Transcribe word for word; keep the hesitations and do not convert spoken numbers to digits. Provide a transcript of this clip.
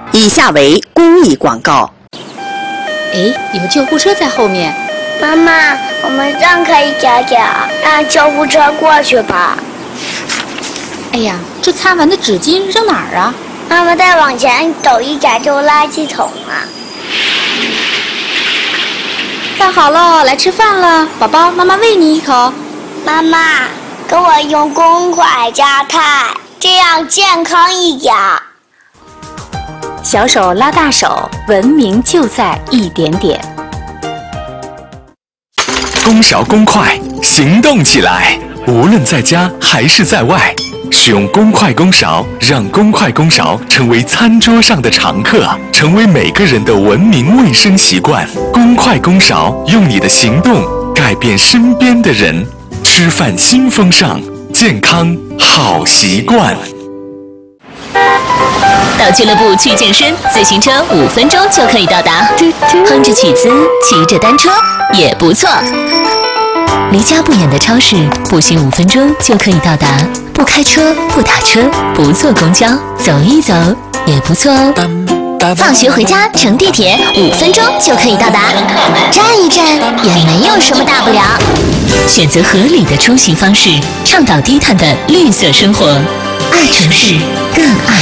以下为公益广告。 哎，有救护车在后面。 妈妈，我们让开一点点，让救护车过去吧。 哎呀，这擦完的纸巾扔哪儿啊？ 妈妈再往前走一点就垃圾桶了。 饭好了，来吃饭了，宝宝，妈妈喂你一口。 妈妈，给我用公筷加菜，这样健康一点。 小手拉大手，文明就在一点点。 公勺公筷，行动起来！无论在家还是在外，使用公筷公勺，让公筷公勺成为餐桌上的常客，成为每个人的文明卫生习惯。公筷公勺，用你的行动改变身边的人。吃饭新风尚，健康好习惯。 到俱乐部去健身，自行车五分钟就可以到达。哼着曲子，骑着单车也不错。离家不远的超市，步行五分钟就可以到达。不开车，不打车，不坐公交，走一走也不错哦。放学回家乘地铁，五分钟就可以到达。站一站也没有什么大不了。选择合理的出行方式，倡导低碳的绿色生活。爱城市，更爱